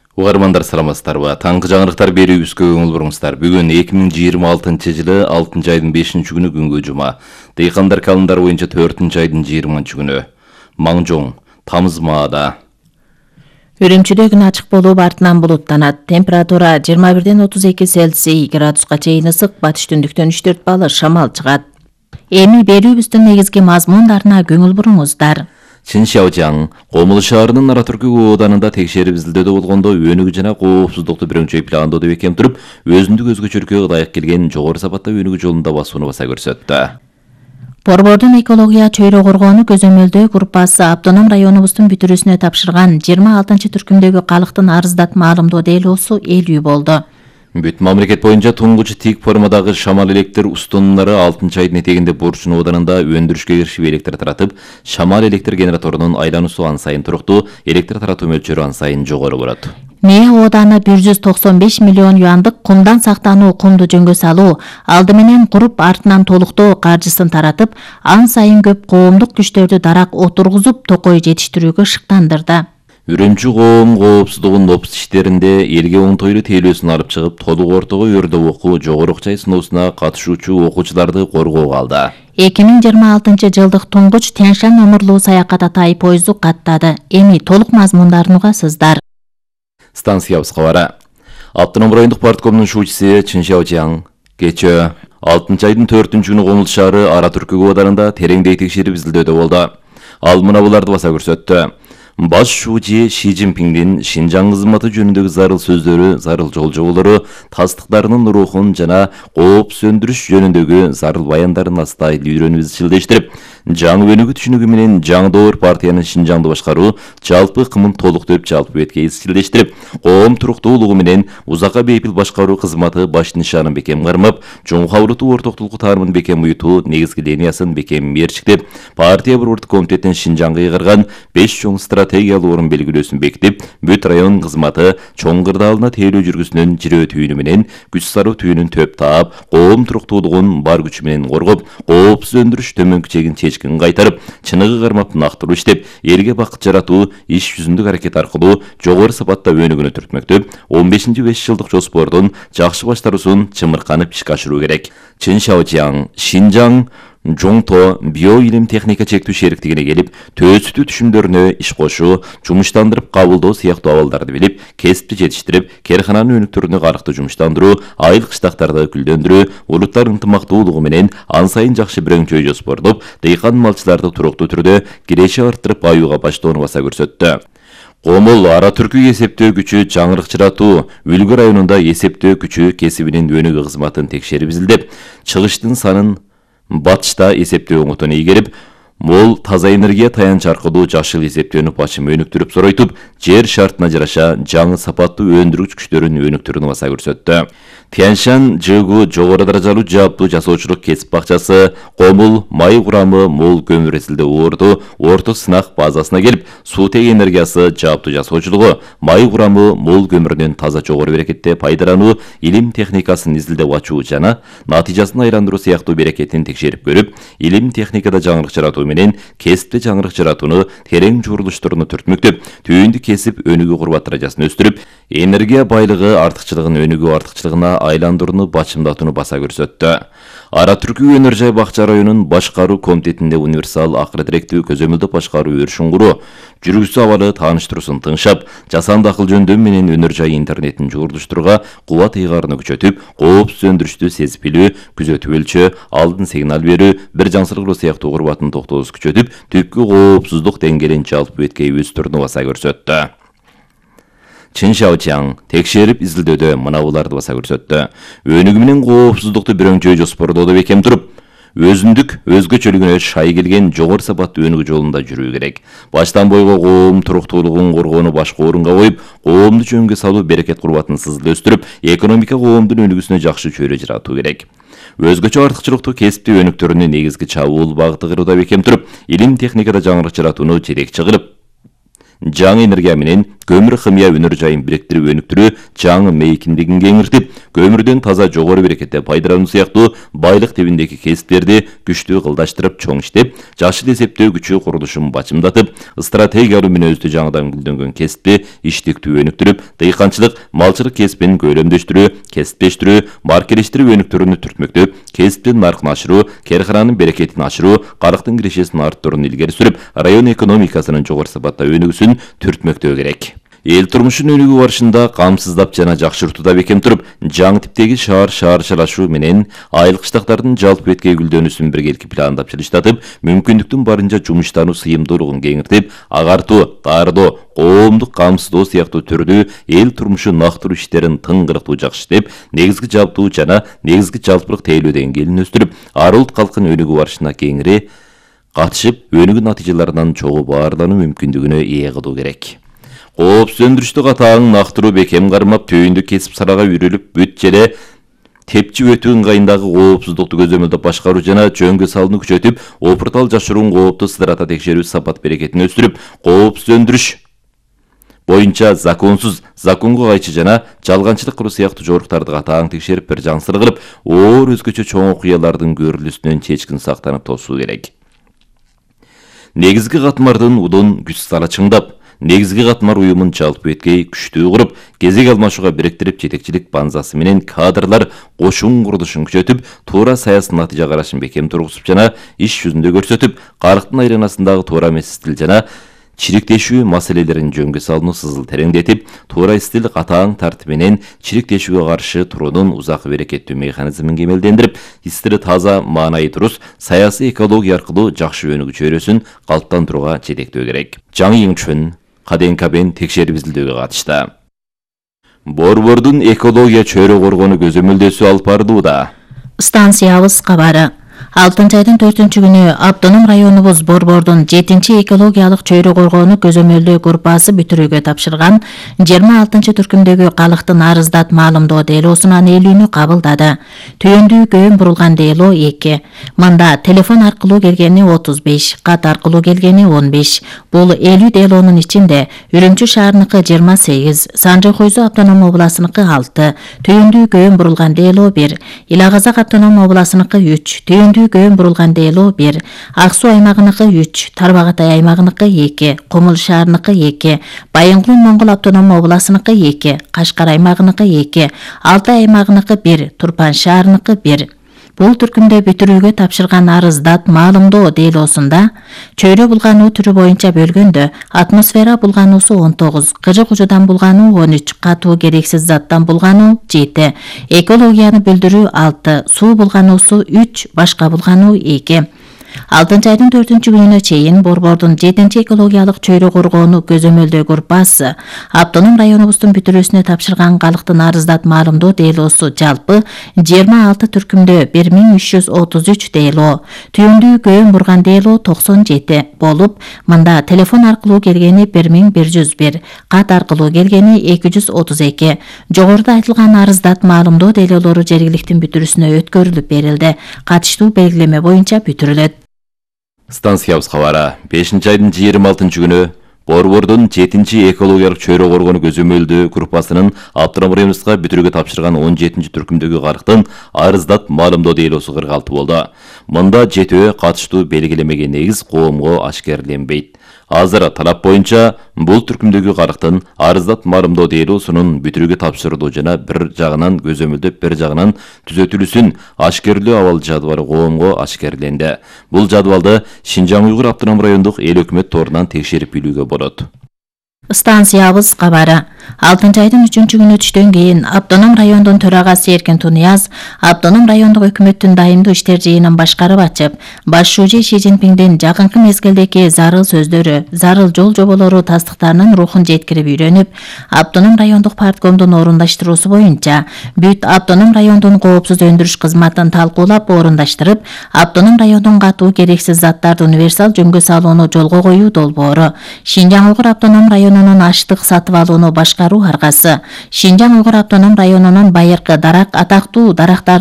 Угармандар саламатсыздарбы? Таңкы жаңырыктар берүүбүзгө көңүл буруңуздар. Бүгүн 2026-жылы 6 айдын 5-күнү күнгө жума. Дыйкандар календары боюнча 4 айдын 20-күнү. Маңжоң, тамыз маада. Үрүмчүдө күн ачык болуп артынан булуттанат. Температура 21ден 32 Цельсий градуска чейин ысык, батыш түндүктөн 3-4 балл шамал чыгат. Эми берүүбүздүн негизги мазмундарына көңүл буруңуздар. Чиншаожаң, Комул шаарынын Ара-Түркү ооданында текшерип изилдөөдө болгондо өнүгүү жана коопсуздукту бирөңчөй пландоодо бекем туруп, өзүндүк өзгөчөлүккө ылайык келген жогору сапаттуу өнүгүү жолунда басууну баса көрсөттү. Борбордун экология чөйрө коргоону көзөмөлдөө группасы автоном районубуздун бүтүрүүсүнө тапшырган 26-түркүмдөгү калктын арыздат маалымдоо делоосу эл үй болду. Бүт мамлекет боюнча туңгуч тик формадагы шамал электр устунуулары 6 айдын этегинде Бурчун ооданында өндүрүшкө киришип электр таратып, шамал электр генераторунун айлануусу ан сайын туруктуу, электр таратуу мөлчөрү ан сайын жогору болот. Мээ ооданы 195 миллион юандык кумдан сактануу кумду жөнгө салуу, алды менен куруп артынан толуктоо каржысын таратып, ан сайын көп коомдук күчтөрдү дарак отургузуп, токой жетиштирүүгө шыктандырды. Үрүмчү коом коопсуздугунун опус иштеринде элге оңтойлуу тейлөөсүн алып чыгып, толук ортого өрдө окуу жогору окчай сыноосуна катышуучу окуучуларды коргоого алды. 2026 жылдык туңгуч Тянь-Шань номурлуу саякат Атай поезду каттады. Эми толук мазмундарын угасыздар. Станция кабары. Автоном райондук парткомдун шуучусу Чиншаожаң кечээ 6 айдын 4-күнү Комул шаары Ара-Түркү ооданында тереңдей текшерип изилдөөдө болду. Ал мына буларды баса көрсөттү. Баш шуучу Ши Цзиньпиңдин Шинжаң кызматы жөнүндөгү зарыл сөздөрү, зарыл жолжоболору, тастыктарынын рухун жана кооп сөндүрүш жөнүндөгү зарыл баяндарын астайыл үйрөнүп изчилдештирип, жаңы өнүгүү түшүнүгү менен жаңдоор партиянын Шинжаңды башкаруу жалпы кымын толуктоп жалпы бетке изчилдештирип, коом туруктуулугу менен узакка бейпил башкаруу кызматы баш нишанын бекем кармап, чоң кабылдуу ортоктулук таарымын бекем уютуу негизги линиясын бекем мерчиктеп, партия борбордук комитеттин Шинжаңга ыйгарган 5 чоң стратегиялуу орун белгилөөсүн бекитип, бүт район кызматы чоң кырдаалына тейлөө жүргүсүнүн жирөө түйүнү менен күч саруу түйүнүн төп таап, коом туруктуулугун бар күчү менен коргоп, коопсуз өндүрүш төмөнкү чегин чечкин кайтарып, чыныгы кармап нактыруу иштеп, элге бакыт жаратуу иш жүзүндүк аракет аркылуу жогору сапатта өнүгүүнү түртмөктөп, 15 5 жылдык жоспордун жакшы баштаруусун чымырканып ишке ашыруу керек. Чиншаожаң, Шинжаң Жоңто био илим техника чектүү шериктигине келип, төөсүтүү түшүмдөрүнө иш кошуу, жумуштандырып кабылдоо сыяктуу абалдарды билип, кесипти жетиштирип, керкананын өнүктөрүнө карыкты жумуштандыруу, айыл кыштактарды күлдөндүрүү, улуттар ынтымактуулугу менен ан сайын жакшы бирөңчөй жоспордоп, дыйкан малчыларды туруктуу түрдө киреше арттырып аюуга баштоону баса көрсөттү. Комул Ара-Түркү эсептөө күчү жаңырыкчыратуу, Үлгү районунда эсептөө күчү кесибинин өнүгүү кызматын текшерип изилдеп, чыгыштын санын батышта эсептөө оңотуна ийгерип, мол таза энергия таянч аркылуу жашыл эсептөөнү бачым өнүктүрүп соройтуп, жер шартына жараша жаңы сапаттуу өндүргүч күчтөрүн өнүктүрүүнү баса көрсөттү. Тянь-Шань ЖГУ жогору даражалуу жааптуу жасоочулук кесип бакчасы Комул май курамы мол көмүр эсилде орду орто сынак базасына келип, суутек энергиясы жааптуу жасоочулугу, май курамы мол көмүрүнөн таза жогору берекетте пайдалануу, илим техникасын изилдеп ачуу жана натыйжасын айландыруу сыяктуу берекетин текшерип көрүп, илим техникада жаңырык жаратуу менен кесипте жаңырык жаратууну терең журулуштууруну түртмөктөп, түйүндү кесип өнүгүү курбат даражасын өстүрүп, энергия байлыгы артыкчылыгын өнүгүү артыкчылыгына айландырууну бачымдатууну баса көрсөттү. Ара-Түркү өнөр жай бакча районунун башкаруу комитетинде универсал акыр тиректүү көзөмөлдөп башкаруу өршүн куруу, жүргүзүү абалы тааныштыруусун тыңшап, жасанды акыл жөндөм менен өнөр жай интернетин жуурулуштурууга кубат ыйгаарыны күчөтүп, коопсуз өндүрүштү сезип билүү, күзөтүп өлчөө, алдын сигнал берүү, бир жансырылуу сыяктуу курбатын токтоосу күчөтүп, түпкү коопсуздук деңгээлин жалпы бетке өстүрүүнү баса көрсөттү. Чиншаожаң текшерип изилдөөдө мына буларды баса көрсөттү. Өнүгүү менен коопсуздукту бирөңчөй жоспордоодо бекем туруп, өзүндүк өзгөчөлүгүнө шай келген жогору сапаттуу өнүгүү жолунда жүрүү керек. Баштан бойго коом туруктуулугун коргоону башкы орунга коюп, коомду жөнгө салуу берекет курбатын сызыл өстүрүп, экономика коомдун өнүгүүсүнө жакшы чөйрө жаратуу керек. Өзгөчө артыкчылыктуу кесипти өнүктөрүнүн негизги чабуул багыты кырууда бекем туруп, илим техникада жаңырык жаратууну жетекчи кылып, жаңы энергия менен көмір химия өнөр жайын бириктирип өнүктүрүү жаңы мейкиндигин кеңиртип, көмүрдөн таза жогору берекетте пайдалануу сыяктуу байлык тебиндеги кесиптерди күчтүү кылдаштырып чоң иштеп, жашыл эсептөө күчү курулушун бачымдатып, стратегиялуу мүнөздүү жаңыдан гүлдөнгөн кесипти иштиктүү өнүктүрүп, дыйканчылык, малчылык кесипин көйлөмдөштүрүү, кесиптештирүү, маркелештирип өнүктүрүүнү түртмөктөп, кесиптин наркын ашыруу, керкананын берекетин ашыруу, карыктын кирешесин арттырууну илгери сүрүп, район экономикасынын жогору сапатта өнүгүүсүн түртмөктөө керек. Эл турмушунун өнүгүү барышында камсыздап жана жакшыртууда бекем туруп, жаңы типтеги шаарчылашуу менен айыл кыштактардын жалпы беткей гүлдөнүүсүн биргеликти пландап жылыштатып, мүмкүндүктүн барынча жумуштануу сыйымдуулугун кеңиртип, агартуу, таардоо, коомдук камсыздоо сыяктуу түрдүү эл турмушу нактыруу иштерин тыңгырыктуу жакшы иштеп, негизги жабдуу жана негизги жалпылык тейлөө деңгээлин өстүрүп, ар улут калктын өнүгүү барышына кеңири катышып, өнүгүү натыйжаларынан чогуу баарлануу мүмкүндүгүнө ээ кылуу керек. Коопсуз өндүрүштү катаң нактыруу бекем кармап, түйүндү кесип сарага үйрүлүп, бүт жере тепчи өтүү ыңгайындагы коопсуздукту көзөмөлдөп башкаруу жана жөнгө салууну күчөтүп, опуртал жашыруун коопту сыдырата текшерүү сапат берекетин өстүрүп, коопсуз өндүрүш боюнча законсуз, законго кайчы жана жалганчылык кылуу сыяктуу жоруктарды катаң текшерип, бир жаңсыр кылып, оор өзгөчө чоң окуялардын көрүлүүсүнөн чечкин сактанып тосуу керек. Негизги катмардын удун күч сала чыңдап, негизги катмар уюмун жалпы беткей күчтүү куруп, кезек алмашууга бириктирип, жетекчилик базасы менен кадрлар кошун курулушун күчөтүп, туура саясий натыйжа карашын бекем тургузуп жана иш жүзүндө көрсөтүп, карыктын айланасындагы туура эмес стил жана чириктешүү маселелерин жөнгө салууну сызыл тереңдетип, туура стил катаң тартип менен чириктешүүгө каршы туруунун узак берекеттүү механизмин кемелдендирип, стили таза, маанайы туруз, саясий экология аркылуу жакшы өнүгүү чөйрөсүн калыптандырууга жетектөө керек. Жаңы Иңчүн Каденкабен текшерип изилдөөгө катышты. Борбордун экология чөйрө коргонуу көзөмөлдөөсү алып барылууда. Станциябыз кабары. 6-айдын 4-күнү автоном районубуз Борбордун 7-экологиялык чөйрө коргонуу көзөмөлдөө группасы бүтүрүүгө тапшырган 26 түркүмдөгү калктын арыздат маалымдоо делоосунан элүүнү кабылдады. Түйүндүү көйүн бурулган дело 2. Мында телефон аркылуу келгени 35, кат аркылуу келгени 15. Бул 50 делоонун ичинде Үрүмчү шаарыныкы 28, Санжы Койзу автоном областыныкы 6, түйүндүү көйүн бурулган дело 1, Ила Казак автоном областыныкы 3, түйүндүү көйүн бурулган дело 1, Ак Суу аймагыныкы 3, Тарбагатай аймагыныкы 2, Кумул шаарыныкы 2, Байынгул Моңгол автоном областыныкы 2, Кашкар аймагыныкы 2, Алтай аймагыныкы 1, Турпан шаарыныкы 1. Бул түркүмдө бүтүрүүгө тапшырган арыздат маалымдоо делоосунда чөйрө булгануу түрү боюнча бөлгөндө атмосфера булгануусу 19, кыжык ужудан булгануу 13, катуу керексиз заттан булгануу 7, экологияны билдирүү 6, суу булгануусу 3, башка булгануу 2. 6-айдын 4-күнүнө чейин Борбордун 7-экологиялык чөйрө коргонуу көзөмөлдөө группасы автоном районубуздун бүтүрүүсүнө тапшырган калктын арыздат маалымдоо делоосу жалпы 26 түркүмдө 1333 дело, түйүндүү көйүн бурган дело 97 болуп, мында телефон аркылуу келгени 1101, кат аркылуу келгени 232. Жогоруда айтылган арыздат маалымдоо делолору жергиликтин бүтүрүүсүнө өткөрүлүп берилди. Катыштуу белгилеме боюнча бүтүрүлөт. Станциябыз кабары 5-айдын 26-күнү Борбордун 7-экологиялык чөйрө коргонуу көзөмөлдөө группасынын автоном районубузга бүтүрүүгө тапшырган 17 түркүмдөгү карыктын арыздат маалымдоо делоосу 46 болду. Мында жетөө катыштуу белгилемеге негиз коомго ашкерленбейт. Азыр талап боюнча бул түркүмдөгү карыктын арыздат маалымдоо делоосунун бүтүрүүгө тапшырылуу жана бир жагынан көзөмөлдөп, бир жагынан түзөтүлүүсүн ашкерлөө абал жадвалы коомго ашкерленди. Бул жадвалды Шинжаң Уйгур автоном райондук эл өкмөт торунан текшерип билүүгө болот. Станциябыз кабары. 6-айдын 3-күнү түштөн кийин автоном райондун төрагасы Эркин Тунияз автоном райондук өкмөттүн дайымдуу иштер жыйынын башкарып ачып, баш шужи Ши Цзиньпиңдин жакынкы мезгилдеги зарыл сөздөрү, зарыл жол жоболору тастыктарынын рухун жеткирип үйрөнүп, автоном райондук парткомдун орундаштыруусу боюнча бүт автоном райондун коопсуз өндүрүш кызматын талкуулап орундаштырып, автоном райондун катуу керексиз заттарды универсал жөнгө салууну жолго коюу долбоору, Шинжаң Уйгур автоном районунун аштык сатып алууну башкаруу аркасы, Шинжаң Уйгур автоном районунун байыркы атактуу дарактар